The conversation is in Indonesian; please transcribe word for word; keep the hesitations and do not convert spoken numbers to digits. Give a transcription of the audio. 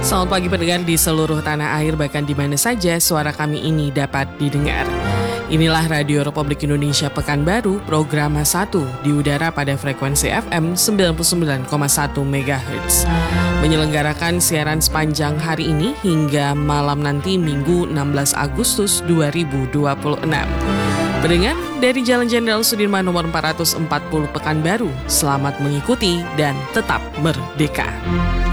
Selamat pagi pendengar di seluruh tanah air, bahkan di mana saja suara kami ini dapat didengar. Inilah Radio Republik Indonesia Pekanbaru, program satu di udara pada frekuensi F M sembilan puluh sembilan koma satu megahertz. Menyelenggarakan siaran sepanjang hari ini hingga malam nanti Minggu enam belas Agustus dua ribu dua puluh enam. Pendengar dari Jalan Jenderal Sudirman nomor empat ratus empat puluh Pekanbaru, selamat mengikuti dan tetap merdeka.